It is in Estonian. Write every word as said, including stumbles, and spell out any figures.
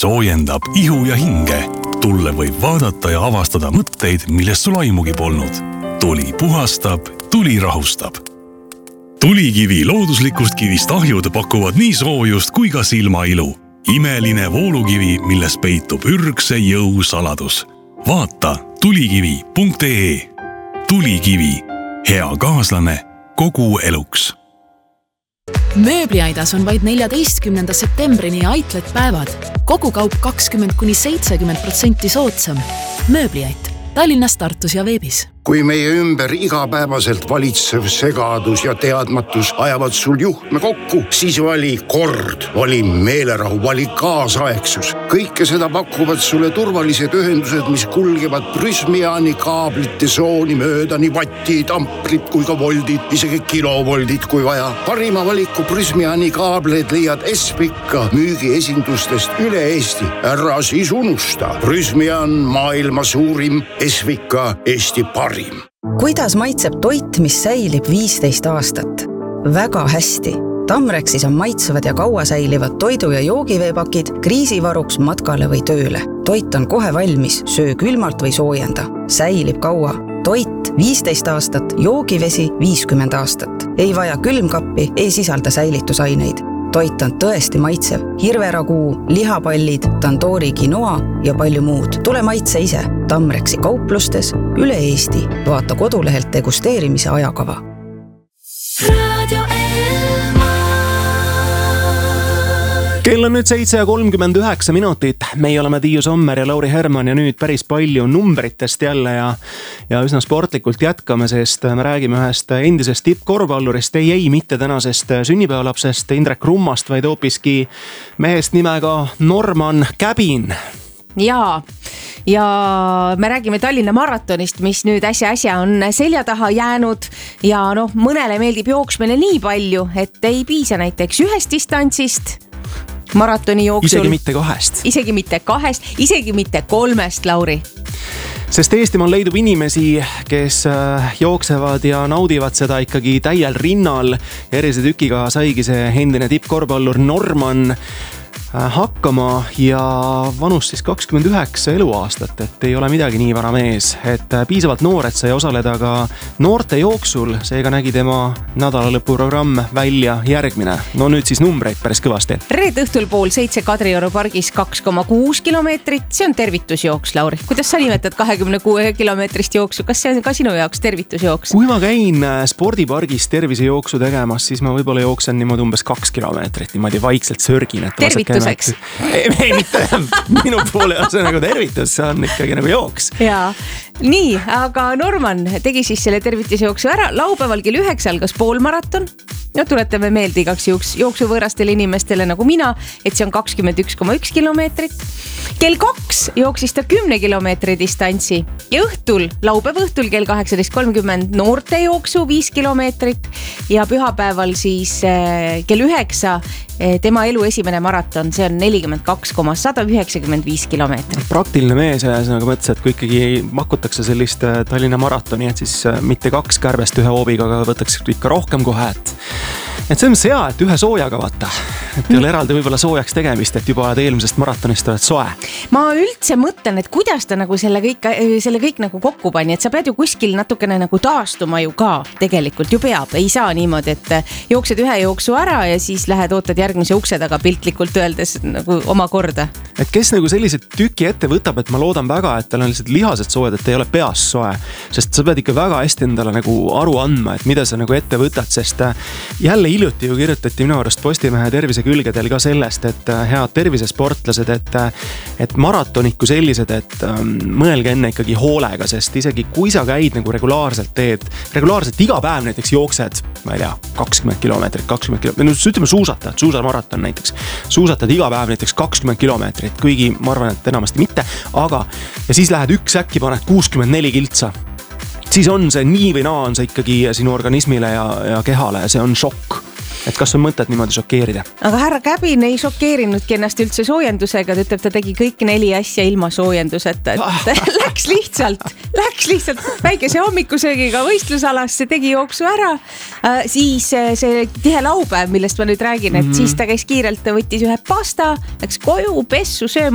soojendab ihu ja hinge. Tulle võib vaadata ja avastada mõtteid, millest sul aimugi polnud. Tuli puhastab, tuli rahustab. Tulikivi looduslikust kivist ahjud pakuvad nii soojust kui ka silmailu. Imeline voolukivi, milles peitub ürgse jõu saladus. Vaata tulikivi punkt ee. Tulikivi. Hea kaaslane kogu eluks. Mööbliaidas on vaid neljateistkümnenda septembrini Aitlet päevad. Kogu kaup kakskümmend kuni seitsekümmend protsenti soodsam. Mööbliait. Tallinnas, Tartus ja veebis. Kui meie ümber igapäevaselt valitsev segadus ja teadmatus ajavad sul juhtme kokku, siis vali kord, vali meelerahu, vali kaasaegsus. Kõike seda pakuvad sulle turvalised ühendused, mis kulgevad Prysmiani kaablite sooni mööda, nii vattid, amprid kui ka voldid, isegi kilovoldid kui vaja. Parima valiku Prysmiani kaableid leiad Espika müügiesindustest üle Eesti. Ära siis unusta. Prysmian maailma suurim, Espika Eesti parim. Kuidas maitseb toit, mis säilib viisteist aastat? Väga hästi. Tamrexis on maitsevad ja kaua säilivad toidu- ja joogiveepakid kriisivaruks matkale või tööle. Toit on kohe valmis, söö külmalt või soojenda. Säilib kaua. Toit viisteist aastat, joogivesi viiskümmend aastat. Ei vaja külmkappi, ei sisalda säilitusaineid. Toit on tõesti maitsev. Hirveraguu, lihapallid, tandoori quinoa ja palju muud. Tule maitse ise. Tamrexi kauplustes üle Eesti. Vaata kodulehelt degusteerimise ajakava. Kell on nüüd seitse ja kolmkümmend üheksa minutit. Meie oleme Tiiu Sommer ja Lauri Herman ja nüüd päris palju numbritest jälle ja, ja üsna sportlikult jätkame, sest me räägime ühest endisest tippkorvpallurist, ei, ei mitte tänasest sünnipäevalapsest Indrek Rummast, vaid hoopiski mehest nimega Norman Käbin. Jaa, ja me räägime Tallinna maratonist, mis nüüd äsja-äsja on selja taha jäänud ja noh, mõnele meeldib jooksmine nii palju, et ei piisa näiteks ühest distantsist maratoni jooksul. Isegi mitte kahest. Isegi mitte kahest, isegi mitte kolmest, Lauri. Sest Eestimaal leidub inimesi, kes jooksevad ja naudivad seda ikkagi täiel rinnal. Erise tükiga saigi see endine tippkorvpallur Norman hakkama ja vanus siis kakskümmend üheksa eluaastat, et ei ole midagi nii vana mees, et piisavalt noored sai osaleda ka noorte jooksul, seega nägi tema nädalalõpuprogramm välja järgmine. No nüüd siis numbreid päris kõvasti. Reed õhtul pool seitse Kadrioru pargis kaks koma kuus kilomeetrit, see on tervitusjooks, Lauri. Kuidas sa nimetad kahekümne kuue kilomeetrist jooksu? Kas see on ka sinu jaoks tervitusjooks? Kui ma käin spordipargis tervisejooksu tegemas, siis ma võib-olla jooksen niimoodi umbes kaks kilomeetrit, niimoodi vaikselt sörgin. Tervitus ei, ei mitte minu poole on see nagu tervitus, see on ikkagi nagu jooks. Jaa, nii, aga Norman tegi siis selle tervitusjooksu ära. Laupäeval kell üheksa algas poolmaraton. No tuletame meelde igaks jooksuvõõrastele inimestele nagu mina, et see on kakskümmend üks koma üks kilomeetrit. Kell kaks jooksis ta kümne kilomeetri distantsi ja õhtul, laupäeva õhtul kell kaheksateist kolmkümmend noorte jooksu viis kilomeetrit ja pühapäeval siis kell üheksa tema elu esimene maraton, see on nelikümmend kaks koma sada üheksakümmend viis kilomeetrit. Praktiline mees ja nagu mõttes, et kui ikkagi makutakse sellist Tallinna maratoni, et siis mitte kaks kärbest ühe hoobiga, aga võtaks ikka rohkem kohe, et et see on see hea, et ühe soojaga vaata, et ei ole eraldi võib-olla soojaks tegemist, et juba eelmisest maratonist oled soe. Ma üldse mõtlen, et kuidas ta nagu selle kõik, selle kõik nagu kokku pani, et sa pead ju kuskil natukene nagu taastuma ju ka, tegelikult ju peab, ei saa niimoodi, et jooksed ühe jooksu ära ja siis lähed ootad järgmise ukse taga piltlikult öeldes nagu oma korda. Et kes nagu sellised tüki ette võtab, et ma loodan väga, et tal on lihtsalt lihased soed, et ei ole peas soe, sest sa pead ikka väga hästi endale nagu aru andma, et mida sa nagu ette võtad, sest jälle hiljuti ju kirjutati minu arust Postimehe tervise külgedel ka sellest, et head tervisesportlased, et, et maratonik kui sellised, et um, mõelge enne ikkagi hoolega, sest isegi kui sa käid nagu regulaarselt teed, regulaarselt iga päev näiteks jooksed, ma ei tea, kakskümmend kilomeetrit, kakskümmend kilomeetrit, no ütleme suusatad, suusamaraton näiteks, suusatad iga päev näiteks kakskümmend kilomeetrit, kuigi ma arvan, et enamasti mitte, aga ja siis lähed üks äkki, paned kuuskümmend neli kiltsa. Siis on see nii või naa on see ikkagi sinu organismile ja, ja kehale, see on šokk. Et kas on mõtet niimoodi šokeerida? Aga härra Käbin ei šokeerinudki ennast üldse soojendusega, ta ütleb, ta tegi kõik neli asja ilma soojenduseta, et läks lihtsalt, läks lihtsalt väikese hommikusöögiga võistlusalasse, tegi jooksu ära, siis see tihe laupäev, millest ma nüüd räägin, et mm-hmm. siis ta käis kiirelt, võttis ühe pasta, läks koju, pessu sööma,